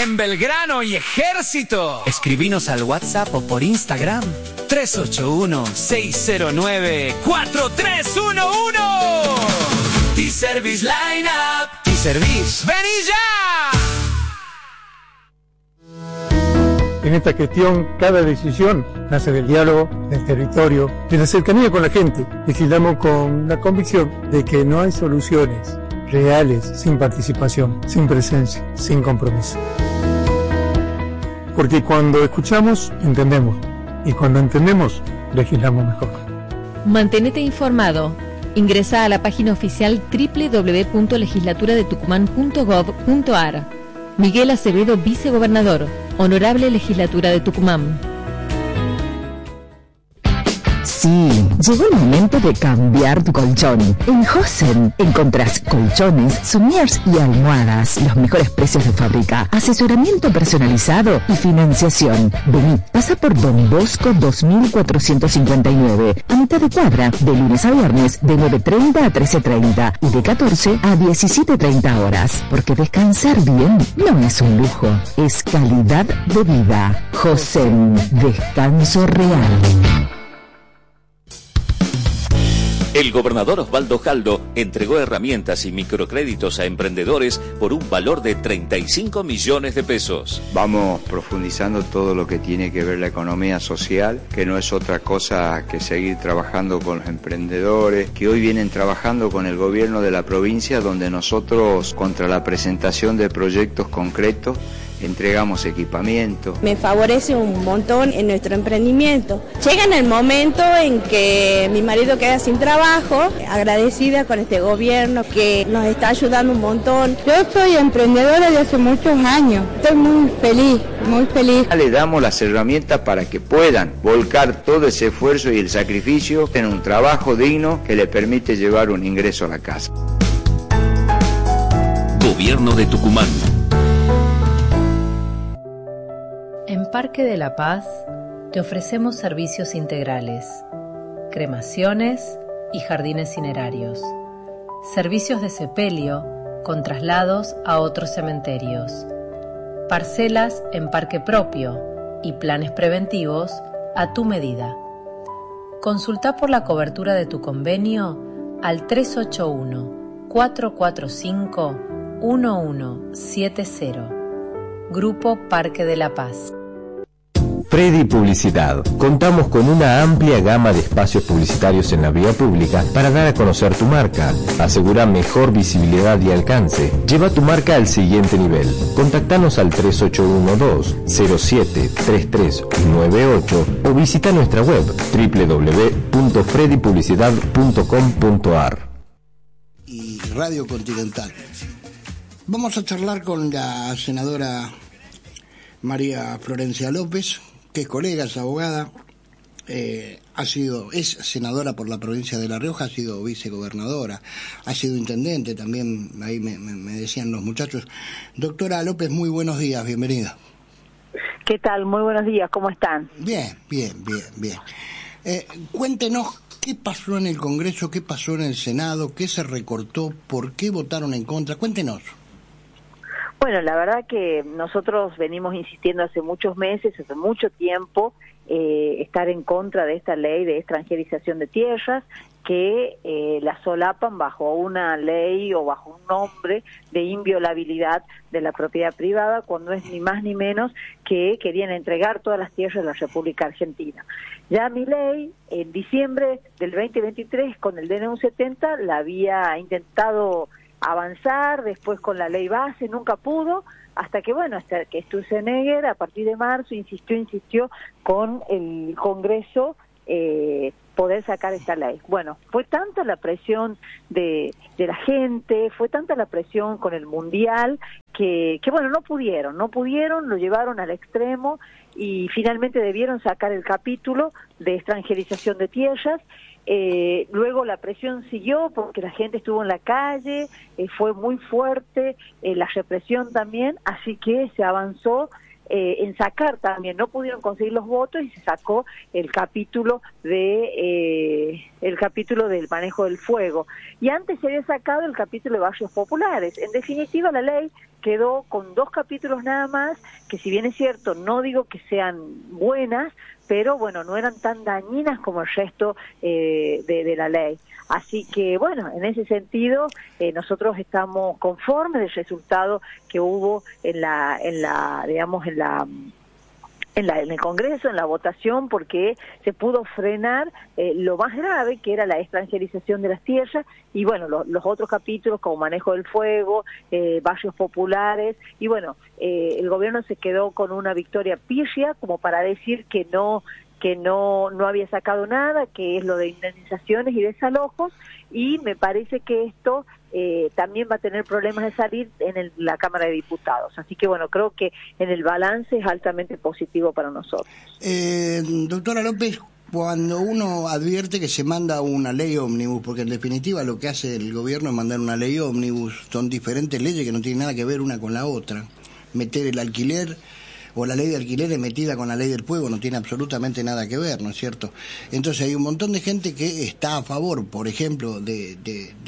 en Belgrano y Ejército. Escribinos al WhatsApp o por Instagram 381-609-4311. T-Service Lineup. T-Service. ¡Vení ya! En esta gestión, cada decisión nace del diálogo, del territorio, de la cercanía con la gente. Legislamos con la convicción de que no hay soluciones reales sin participación, sin presencia, sin compromiso. Porque cuando escuchamos, entendemos. Y cuando entendemos, legislamos mejor. Mantenete informado. Ingresa a la página oficial www.legislaturadetucumán.gov.ar. Miguel Acevedo, vicegobernador. Honorable Legislatura de Tucumán. Sí, llegó el momento de cambiar tu colchón. En Hosen encontrás colchones, somiers y almohadas. Los mejores precios de fábrica, asesoramiento personalizado y financiación. Vení, pasa por Don Bosco 2459, a mitad de cuadra, de lunes a viernes, de 9:30 a 13:30 y de 14 a 17:30 horas. Porque descansar bien no es un lujo, es calidad de vida. Hosen, descanso real. El gobernador Osvaldo Jaldo entregó herramientas y microcréditos a emprendedores por un valor de 35 millones de pesos. Vamos profundizando todo lo que tiene que ver la economía social, que no es otra cosa que seguir trabajando con los emprendedores, que hoy vienen trabajando con el gobierno de la provincia, donde nosotros, contra la presentación de proyectos concretos, entregamos equipamiento. Me favorece un montón en nuestro emprendimiento. Llega en el momento en que mi marido queda sin trabajo, agradecida con este gobierno que nos está ayudando un montón. Yo soy emprendedora de hace muchos años, estoy muy feliz, muy feliz. Le damos las herramientas para que puedan volcar todo ese esfuerzo y el sacrificio en un trabajo digno que le permite llevar un ingreso a la casa. Gobierno de Tucumán. En Parque de la Paz te ofrecemos servicios integrales, cremaciones y jardines cinerarios, servicios de sepelio con traslados a otros cementerios, parcelas en parque propio y planes preventivos a tu medida. Consulta por la cobertura de tu convenio al 381-445-1170. Grupo Parque de la Paz. Freddy Publicidad. Contamos con una amplia gama de espacios publicitarios en la vía pública para dar a conocer tu marca. Asegura mejor visibilidad y alcance. Lleva tu marca al siguiente nivel. Contactanos al 3812-073398 o visita nuestra web www.freddypublicidad.com.ar. Y Radio Continental. Vamos a charlar con la senadora María Florencia López, que es colega, es abogada, es senadora por la provincia de La Rioja, ha sido vicegobernadora, ha sido intendente también, ahí me decían los muchachos. Doctora López, muy buenos días, bienvenida. ¿Qué tal? Muy buenos días, ¿cómo están? Bien. Cuéntenos qué pasó en el Congreso, qué pasó en el Senado, qué se recortó, por qué votaron en contra, cuéntenos. Bueno, la verdad que nosotros venimos insistiendo hace muchos meses, hace mucho tiempo, estar en contra de esta ley de extranjerización de tierras que la solapan bajo una ley o bajo un nombre de inviolabilidad de la propiedad privada, cuando es ni más ni menos que querían entregar todas las tierras de la República Argentina. Ya Milei, en diciembre del 2023, con el DNU 70, la había intentado avanzar, después con la ley base, nunca pudo, hasta que Sturzenegger a partir de marzo insistió con el Congreso poder sacar esta ley. Bueno, fue tanta la presión de la gente, fue tanta la presión con el Mundial, que no pudieron, lo llevaron al extremo y finalmente debieron sacar el capítulo de extranjerización de tierras. Luego la presión siguió porque la gente estuvo en la calle, fue muy fuerte, la represión también, así que se avanzó en sacar también, no pudieron conseguir los votos y se sacó el capítulo del manejo del fuego. Y antes se había sacado el capítulo de barrios populares. En definitiva, la ley quedó con 2 capítulos nada más, que si bien es cierto, no digo que sean buenas, pero bueno, no eran tan dañinas como el resto de la ley. Así que bueno, en ese sentido nosotros estamos conformes del resultado que hubo en el Congreso, en la votación, porque se pudo frenar lo más grave, que era la extranjerización de las tierras, y bueno, los otros capítulos como manejo del fuego, barrios populares, y bueno, el gobierno se quedó con una victoria pírrica como para decir que no había sacado nada, que es lo de indemnizaciones y desalojos, y me parece que esto también va a tener problemas de salir en la Cámara de Diputados. Así que bueno, creo que en el balance es altamente positivo para nosotros. Doctora López, cuando uno advierte que se manda una ley ómnibus, porque en definitiva lo que hace el gobierno es mandar una ley ómnibus, son diferentes leyes que no tienen nada que ver una con la otra. Meter el alquiler o la ley de alquileres metida con la ley del fuego no tiene absolutamente nada que ver, ¿no es cierto? Entonces hay un montón de gente que está a favor, por ejemplo, de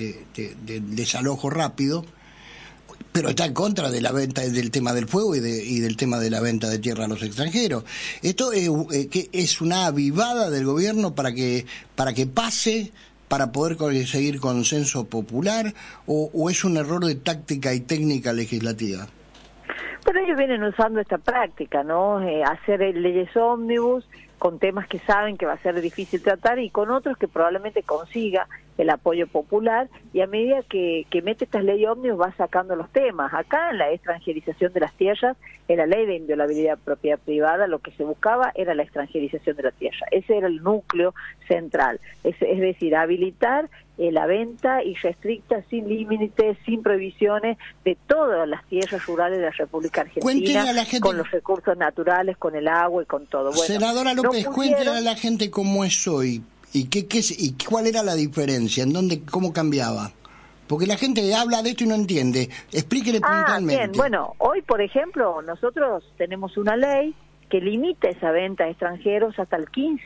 desalojo rápido, pero está en contra de la venta del tema del fuego y del tema de la venta de tierra a los extranjeros. Esto es una avivada del gobierno para que pase, para poder conseguir consenso popular, o es un error de táctica y técnica legislativa. Bueno, ellos vienen usando esta práctica, ¿no? Hacer leyes ómnibus con temas que saben que va a ser difícil tratar y con otros que probablemente consiga el apoyo popular, y a medida que mete estas leyes ómnibus va sacando los temas. Acá en la extranjerización de las tierras, en la ley de inviolabilidad de propiedad privada, lo que se buscaba era la extranjerización de la tierra. Ese era el núcleo central, es decir, habilitar la venta irrestricta, sin límites, sin prohibiciones, de todas las tierras rurales de la República Argentina, con los recursos naturales, con el agua y con todo. Bueno, Senadora López, cuéntele a la gente cómo es hoy y y cuál era la diferencia, cómo cambiaba. Porque la gente habla de esto y no entiende. Explíquele puntualmente. Bien, bueno, hoy, por ejemplo, nosotros tenemos una ley que limita esa venta a extranjeros hasta el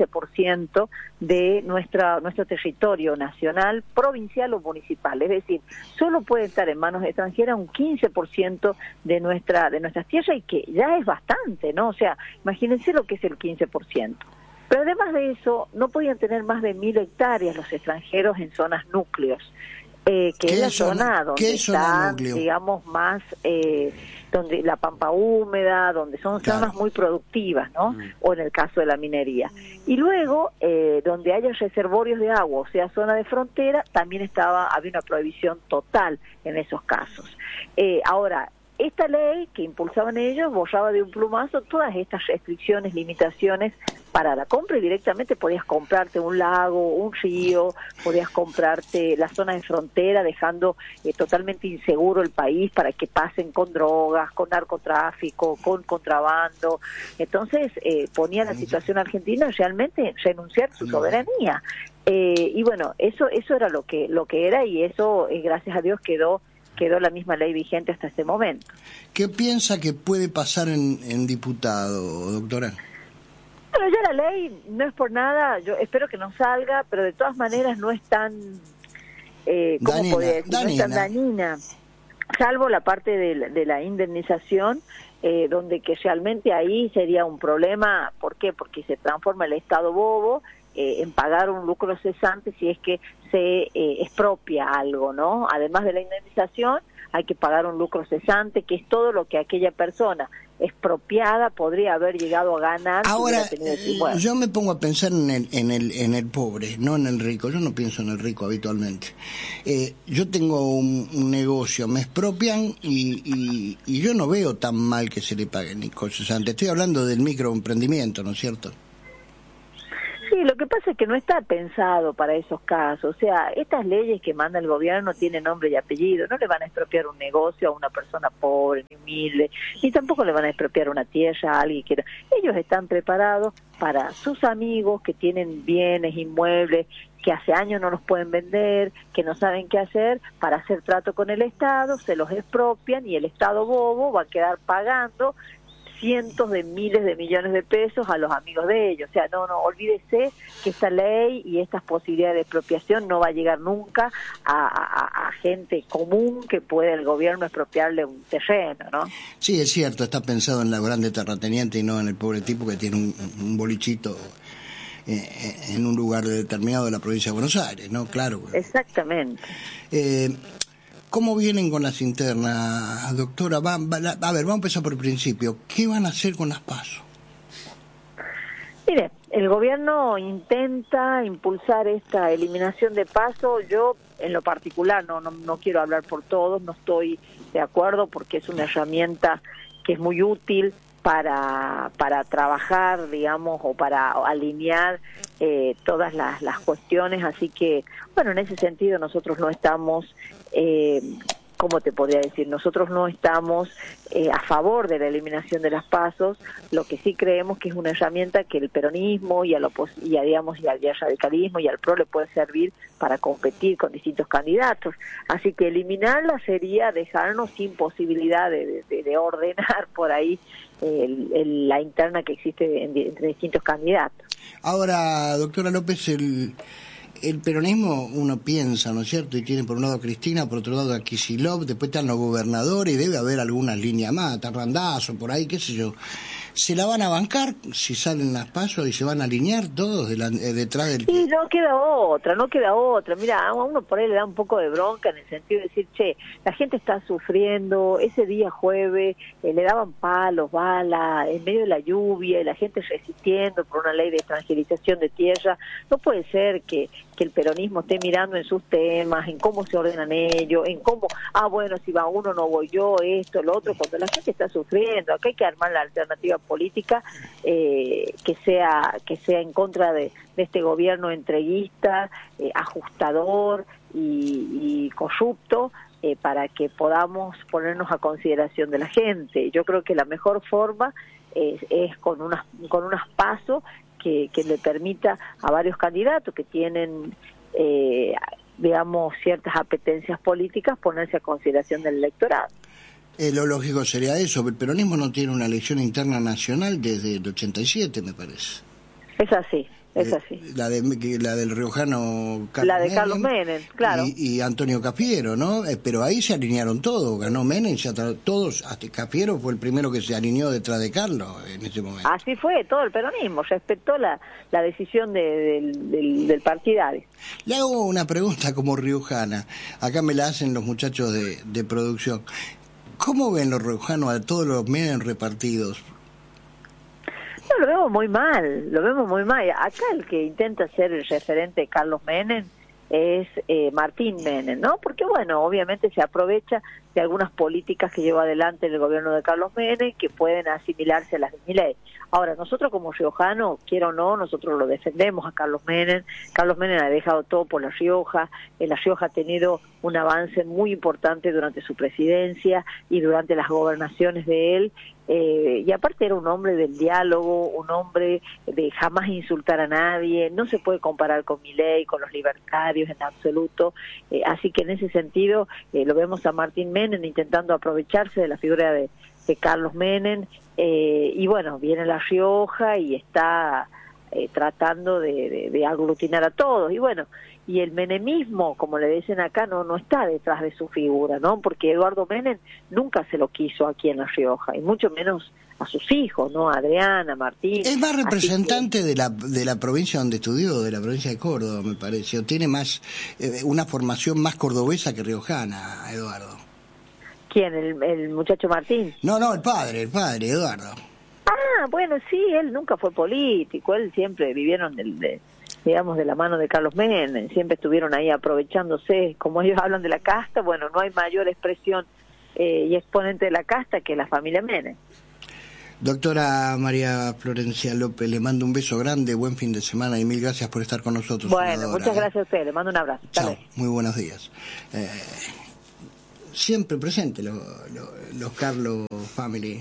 15% de nuestro territorio nacional, provincial o municipal. Es decir, solo puede estar en manos extranjeras un 15% de nuestras tierras, y que ya es bastante, ¿no? O sea, imagínense lo que es el 15%. Pero además de eso, no podían tener más de 1.000 hectáreas los extranjeros en zonas núcleos, que es la zona donde están, digamos, más... donde la pampa húmeda, donde son zonas muy productivas, ¿no? O en el caso de la minería. Y luego, donde haya reservorios de agua, o sea, zona de frontera, también había una prohibición total en esos casos. Ahora, esta ley que impulsaban ellos borraba de un plumazo todas estas restricciones, limitaciones para la compra, y directamente podías comprarte un lago, un río, podías comprarte la zona de frontera, dejando totalmente inseguro el país para que pasen con drogas, con narcotráfico, con contrabando. Entonces ponía la situación argentina realmente renunciar a su soberanía. Y bueno, eso era lo que era, y eso, gracias a Dios, quedó la misma ley vigente hasta este momento. ¿Qué piensa que puede pasar en diputado, doctora? Bueno, ya la ley no es por nada, yo espero que no salga, pero de todas maneras no es tan, ¿cómo podría decir? No es tan dañina, salvo la parte de la indemnización, donde que realmente ahí sería un problema. ¿Por qué? Porque se transforma el Estado bobo en pagar un lucro cesante si es que se expropia algo, ¿no? Además de la indemnización, hay que pagar un lucro cesante, que es todo lo que aquella persona expropiada podría haber llegado a ganar. Ahora, yo me pongo a pensar en el pobre, no en el rico. Yo no pienso en el rico habitualmente. Yo tengo un negocio, me expropian y yo no veo tan mal que se le paguen ni cosas cesantes. Estoy hablando del microemprendimiento, ¿no es cierto? Sí, lo que pasa es que no está pensado para esos casos. O sea, estas leyes que manda el gobierno tienen nombre y apellido. No le van a expropiar un negocio a una persona pobre ni humilde, ni tampoco le van a expropiar una tierra a alguien que... Ellos están preparados para sus amigos que tienen bienes, inmuebles, que hace años no los pueden vender, que no saben qué hacer, para hacer trato con el Estado, se los expropian y el Estado bobo va a quedar pagando cientos de miles de millones de pesos a los amigos de ellos. O sea, no, olvídese que esta ley y estas posibilidades de expropiación no va a llegar nunca a gente común que puede el gobierno expropiarle un terreno, ¿no? Sí, es cierto, está pensado en la grande terrateniente y no en el pobre tipo que tiene un bolichito en un lugar determinado de la provincia de Buenos Aires, ¿no? Claro. Exactamente. ¿Cómo vienen con las internas, doctora? A ver, vamos a empezar por el principio. ¿Qué van a hacer con las PASO? Mire, el gobierno intenta impulsar esta eliminación de PASO. Yo, en lo particular, no quiero hablar por todos, no estoy de acuerdo porque es una herramienta que es muy útil para trabajar, digamos, o para alinear todas las cuestiones. Así que, bueno, en ese sentido nosotros no estamos, ¿cómo te podría decir? Nosotros no estamos a favor de la eliminación de las PASO. Lo que sí creemos que es una herramienta que el peronismo y al radicalismo y al PRO le puede servir para competir con distintos candidatos. Así que eliminarla sería dejarnos sin posibilidad de ordenar por ahí la interna que existe entre distintos candidatos. Ahora, doctora López, el peronismo, uno piensa, ¿no es cierto? Y tiene por un lado a Cristina, por otro lado a Kicillof, después están los gobernadores y debe haber algunas líneas más, Tarrandazo, por ahí, qué sé yo. ¿Se la van a bancar si salen las PASO y se van a alinear todos detrás del...? Sí, no queda otra. Mira, a uno por ahí le da un poco de bronca en el sentido de decir, che, la gente está sufriendo, ese día jueves le daban palos, balas, en medio de la lluvia, y la gente resistiendo por una ley de extranjerización de tierra. No puede ser que el peronismo esté mirando en sus temas, en cómo se ordenan ellos, en cómo, bueno, si va uno no voy yo, esto, lo otro, cuando la gente está sufriendo. Acá hay que armar la alternativa política que sea en contra de este gobierno entreguista, ajustador y corrupto, para que podamos ponernos a consideración de la gente. Yo creo que la mejor forma es con unas PASO que le permita a varios candidatos que tienen digamos ciertas apetencias políticas ponerse a consideración del electorado. Lo lógico sería eso. El peronismo no tiene una elección interna nacional desde el 87, me parece. Es así. La del riojano Carlos La de Carlos Menem, claro. Y Antonio Cafiero, ¿no? Pero ahí se alinearon todos. Ganó Menem, todos, hasta Cafiero fue el primero que se alineó detrás de Carlos en ese momento. Así fue, todo el peronismo respetó la decisión del partidario. Le hago una pregunta como riojana. Acá me la hacen los muchachos de producción. ¿Cómo ven los riojanos a todos los Menem repartidos? No, lo vemos muy mal. Acá el que intenta ser el referente de Carlos Menem es Martín Menem, ¿no? Porque, bueno, obviamente se aprovecha de algunas políticas que lleva adelante el gobierno de Carlos Menem que pueden asimilarse a las de Milei. Ahora, nosotros como riojanos, quiera o no, nosotros lo defendemos a Carlos Menem. Carlos Menem ha dejado todo por La Rioja. La Rioja ha tenido un avance muy importante durante su presidencia y durante las gobernaciones de él. Y aparte era un hombre del diálogo, un hombre de jamás insultar a nadie. No se puede comparar con Milei, con los libertarios en absoluto. Así que en ese sentido lo vemos a Martín Menem intentando aprovecharse de la figura de Carlos Menem. Y bueno, viene La Rioja y está tratando de aglutinar a todos. Y bueno, y el menemismo, como le dicen acá, no está detrás de su figura, ¿no? Porque Eduardo Menem nunca se lo quiso aquí en La Rioja, y mucho menos a sus hijos, ¿no? A Adriana, Martín. Es más representante de la provincia donde estudió, de la provincia de Córdoba, me parece. O tiene más una formación más cordobesa que riojana, Eduardo. ¿Quién? ¿El muchacho Martín? No, el padre, Eduardo. Ah, bueno, sí, él nunca fue político, él siempre vivieron digamos, de la mano de Carlos Menem, siempre estuvieron ahí aprovechándose, como ellos hablan de la casta, bueno, no hay mayor expresión y exponente de la casta que la familia Menem. Doctora María Florencia López, le mando un beso grande, buen fin de semana y mil gracias por estar con nosotros. Bueno, senadora. muchas gracias a usted, le mando un abrazo. Chao, muy buenos días. Siempre presente los Carlos Family.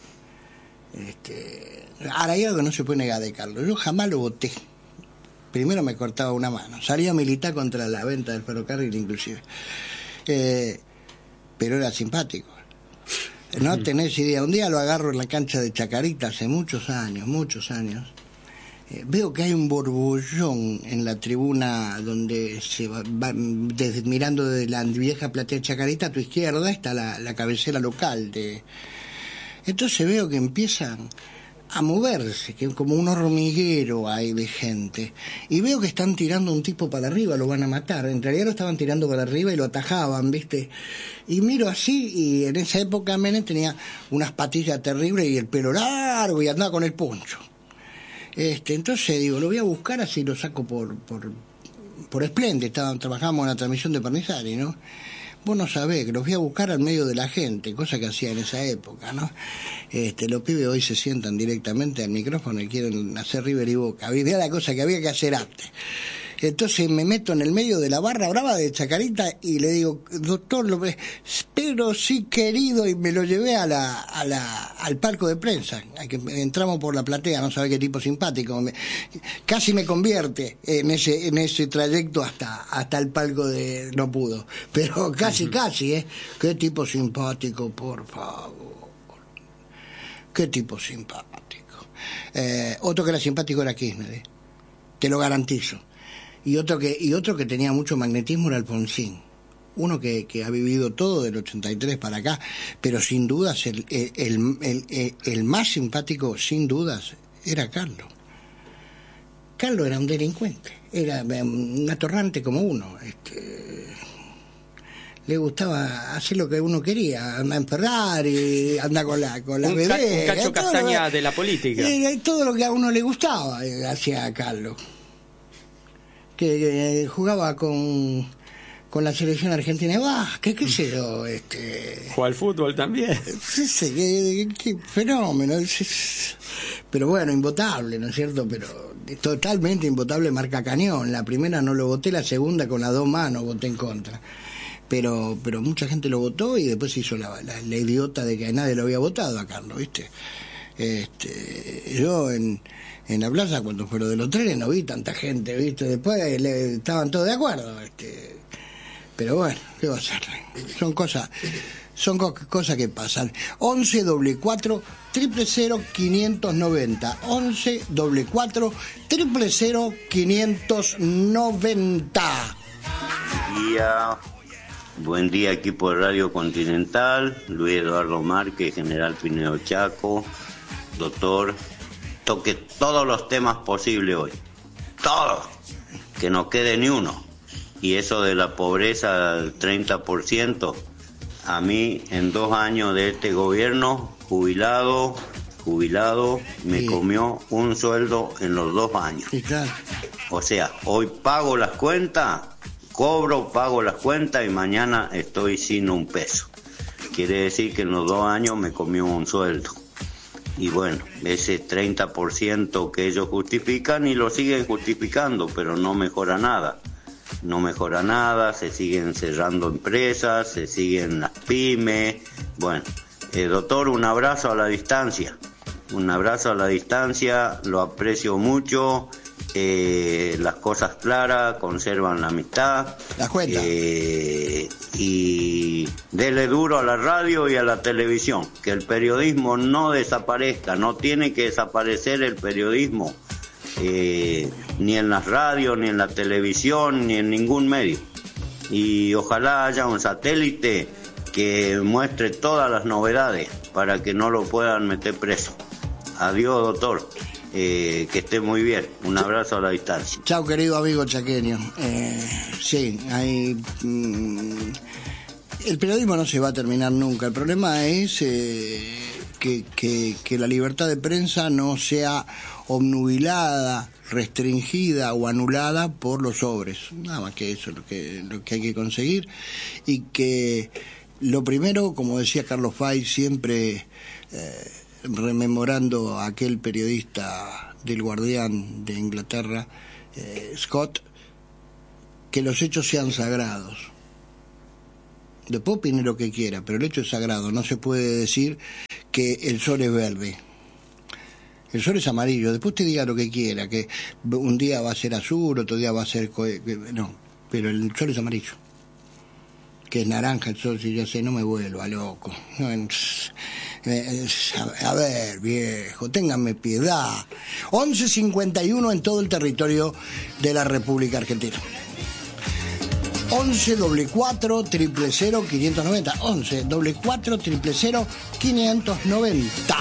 Ahora hay algo que no se puede negar de Carlos, yo jamás lo voté. Primero me cortaba una mano, salía a militar contra la venta del ferrocarril inclusive, pero era simpático. No tenés idea. Un día lo agarro en la cancha de Chacarita hace muchos años. Veo que hay un borbollón en la tribuna donde se va mirando desde la vieja platea de Chacarita a tu izquierda está la cabecera local. Entonces veo que empiezan a moverse, que como un hormiguero hay de gente. Y veo que están tirando un tipo para arriba, lo van a matar. En realidad lo estaban tirando para arriba y lo atajaban, ¿viste? Y miro así, y en esa época Menem tenía unas patillas terribles y el pelo largo y andaba con el poncho. Entonces digo, lo voy a buscar así lo saco por Splendid. Trabajábamos en la transmisión de Pernizari, ¿no? Vos no sabés, que los voy a buscar al medio de la gente, cosa que hacía en esa época, ¿no? Los pibes hoy se sientan directamente al micrófono y quieren hacer River y Boca. Era la cosa que había que hacer antes. Entonces me meto en el medio de la barra brava de Chacarita y le digo, doctor, pero sí querido, y me lo llevé al palco de prensa, que entramos por la platea, no sabe qué tipo simpático, casi me convierte en ese trayecto hasta el palco de, no pudo, pero casi, qué tipo simpático, por favor, qué tipo simpático. Otro que era simpático era Kirchner, te lo garantizo. Y otro que tenía mucho magnetismo era Alfonsín. Uno que ha vivido todo del 83 para acá, pero sin dudas el más simpático, sin dudas, era Carlos. Carlos era un delincuente, era un atorrante como uno. Le gustaba hacer lo que uno quería, andar en Ferrari, andar con la bebé. Un Cacho Castaña de la política. Todo lo que a uno le gustaba hacía Carlos. Que jugaba con la selección argentina. ¿Qué sé yo? Juega al fútbol también. Sí, qué fenómeno. Pero bueno, invotable, ¿no es cierto? Pero totalmente invotable, marca cañón. La primera no lo voté, la segunda con las dos manos voté en contra. Pero mucha gente lo votó y después se hizo la idiota de que nadie lo había votado a Carlos, ¿viste? Yo en la plaza, cuando fue lo de los trenes, no vi tanta gente, ¿viste? Después estaban todos de acuerdo, pero bueno, ¿qué va a hacer? Son cosas que pasan. 11 44 000 590 11 44 000 590. Buen día, equipo de Radio Continental. Luis Eduardo Márquez, General Pinedo Chaco. Doctor, toque todos los temas posibles hoy, todos, que no quede ni uno. Y eso de la pobreza al 30%, a mí en 2 años de este gobierno, jubilado, me comió un sueldo en los 2 años. Sí, claro. O sea, hoy pago las cuentas, pago las cuentas y mañana estoy sin un peso. Quiere decir que en los 2 años me comió un sueldo. Y bueno, ese 30% que ellos justifican y lo siguen justificando, pero no mejora nada. No mejora nada, se siguen cerrando empresas, se siguen las pymes. Bueno, doctor, un abrazo a la distancia. Lo aprecio mucho. Las cosas claras conservan la amistad. La cuenta. Y dele duro a la radio y a la televisión, que el periodismo no desaparezca, no tiene que desaparecer el periodismo, ni en las radios, ni en la televisión, ni en ningún medio. Y ojalá haya un satélite que muestre todas las novedades para que no lo puedan meter preso. Adiós, doctor. Que esté muy bien. Un abrazo a la distancia. Chao, querido amigo chaqueño. Sí, hay... el periodismo no se va a terminar nunca. El problema es que la libertad de prensa no sea obnubilada, restringida o anulada por los sobres. Nada más que eso es lo que hay que conseguir. Y que lo primero, como decía Carlos Fay, siempre... rememorando a aquel periodista del Guardián de Inglaterra, Scott, que los hechos sean sagrados. Después opine lo que quiera, pero el hecho es sagrado. No se puede decir que el sol es verde. El sol es amarillo. Después te diga lo que quiera, que un día va a ser azul, otro día va a ser... No, pero el sol es amarillo. que es naranja el socio, ya sé, no me vuelva loco. A ver, viejo, ténganme piedad. 1151 en todo el territorio de la República Argentina. 11 4 000 590. 11 4 000 590.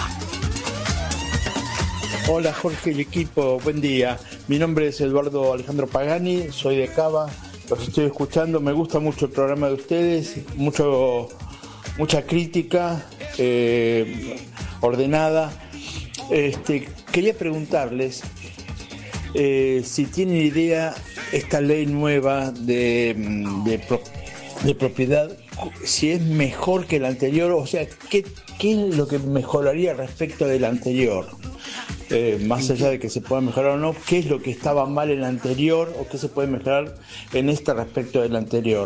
Hola Jorge y equipo, buen día. Mi nombre es Eduardo Alejandro Pagani, soy de Cava, los estoy escuchando, me gusta mucho el programa de ustedes, mucha crítica ordenada. Quería preguntarles si tienen idea esta ley nueva de propiedad, si es mejor que la anterior, o sea, ¿qué es lo que mejoraría respecto del anterior? Más allá de que se pueda mejorar o no, ¿qué es lo que estaba mal en la anterior o qué se puede mejorar en respecto del anterior?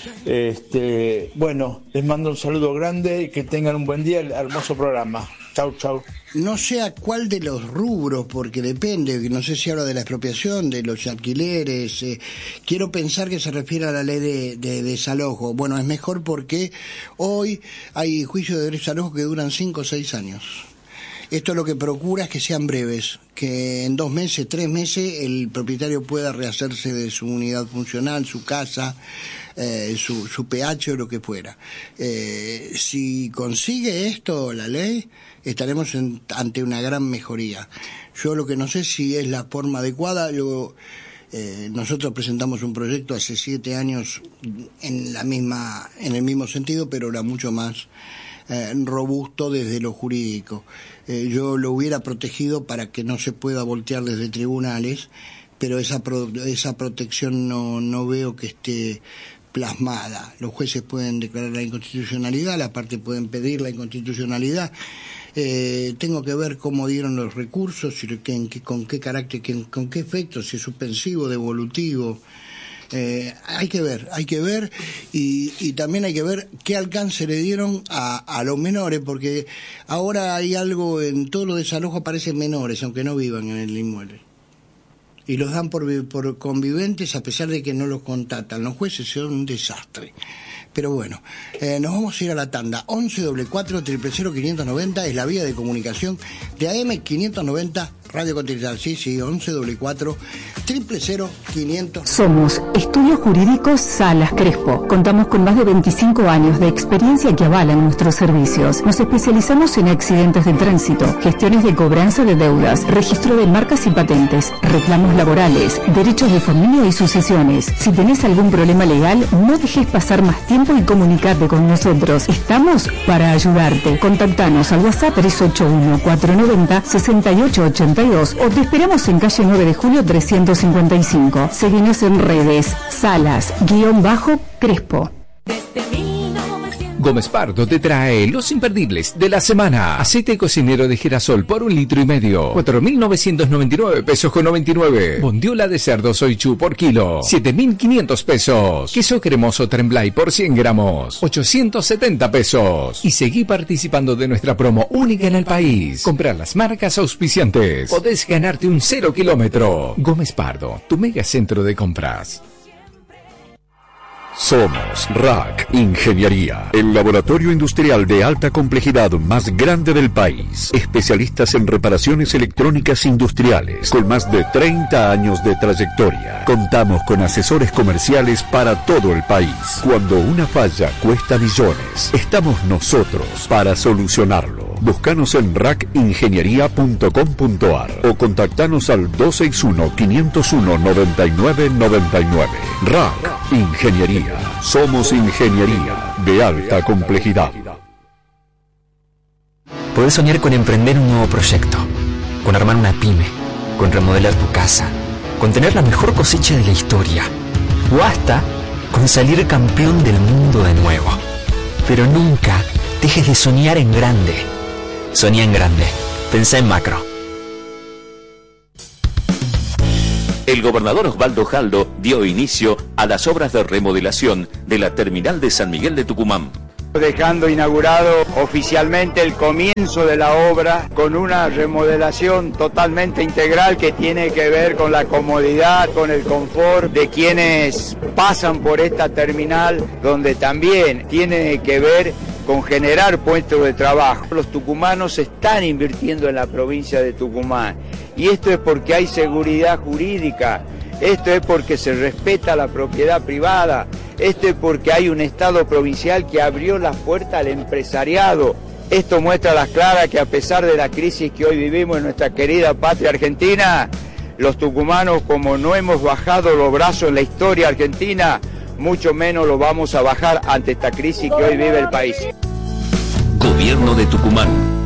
Bueno, les mando un saludo grande y que tengan un buen día, hermoso programa. Chau, chau. No sé a cuál de los rubros, porque depende, no sé si habla de la expropiación, de los alquileres, quiero pensar que se refiere a la ley de desalojo. Bueno, es mejor porque hoy hay juicios de desalojo que duran 5 o 6 años. Esto lo que procura es que sean breves, que en 2 meses, 3 meses el propietario pueda rehacerse de su unidad funcional, su casa, su PH o lo que fuera. Si consigue esto la ley, estaremos ante una gran mejoría. Yo lo que no sé si es la forma adecuada. Nosotros presentamos un proyecto hace 7 años en el mismo sentido, pero era mucho más robusto desde lo jurídico. Yo lo hubiera protegido para que no se pueda voltear desde tribunales, pero esa protección no veo que esté plasmada. Los jueces pueden declarar la inconstitucionalidad, la parte pueden pedir la inconstitucionalidad. Tengo que ver cómo dieron los recursos, con qué carácter, con qué efecto, si es suspensivo, devolutivo. Hay que ver y también hay que ver qué alcance le dieron a los menores, porque ahora hay algo, en todos los desalojos aparecen menores, aunque no vivan en el inmueble. Y los dan por conviventes a pesar de que no los contactan. Los jueces son un desastre. Pero bueno, nos vamos a ir a la tanda. 11 4 000 590 es la vía de comunicación de AM 590 Radio Continental. Sí, 11 4 000 590. Somos Estudios Jurídicos Salas Crespo. Contamos con más de 25 años de experiencia que avalan nuestros servicios. Nos especializamos en accidentes de tránsito, gestiones de cobranza de deudas, registro de marcas y patentes, reclamos laborales, derechos de familia y sucesiones. Si tenés algún problema legal, no dejes pasar más tiempo y comunicate con nosotros. Estamos para ayudarte. Contactanos al WhatsApp 381-490-6882 o te esperamos en calle 9 de Julio 355. Seguinos en redes. Salas-Crespo. Gómez Pardo te trae los imperdibles de la semana. Aceite cocinero de girasol por 1,5 litros, 4.999 pesos con 99. Bondiola de cerdo soichu por kilo, 7.500 pesos. Queso cremoso Tremblay por 100 gramos, 870 pesos. Y seguí participando de nuestra promo única en el país. Comprar las marcas auspiciantes. Podés ganarte un 0 kilómetro. Gómez Pardo, tu mega centro de compras. Somos RAC Ingeniería, el laboratorio industrial de alta complejidad más grande del país. Especialistas en reparaciones electrónicas industriales, con más de 30 años de trayectoria. Contamos con asesores comerciales para todo el país. Cuando una falla cuesta millones, estamos nosotros para solucionarlo. Búscanos en racingeniería.com.ar o contactanos al 261-501-9999. RAC Ingeniería. Somos ingeniería de alta complejidad. Podés soñar con emprender un nuevo proyecto, con armar una pyme, con remodelar tu casa, con tener la mejor cosecha de la historia, o hasta con salir campeón del mundo de nuevo. Pero nunca dejes de soñar en grande. Soñá en grande. Pensá en macro. El gobernador Osvaldo Jaldo dio inicio a las obras de remodelación de la terminal de San Miguel de Tucumán. dejando inaugurado oficialmente el comienzo de la obra con una remodelación totalmente integral que tiene que ver con la comodidad, con el confort de quienes pasan por esta terminal, donde también tiene que ver con generar puestos de trabajo. Los tucumanos están invirtiendo en la provincia de Tucumán y esto es porque hay seguridad jurídica, esto es porque se respeta la propiedad privada, esto es porque hay un Estado provincial que abrió las puertas al empresariado. Esto muestra a las claras que a pesar de la crisis que hoy vivimos en nuestra querida patria argentina, los tucumanos, como no hemos bajado los brazos en la historia argentina, mucho menos lo vamos a bajar ante esta crisis que hoy vive el país. Gobierno de Tucumán.